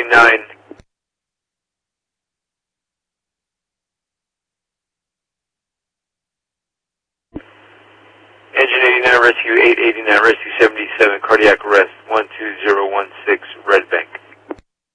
89. Engine 89, rescue 889, rescue 77, cardiac arrest.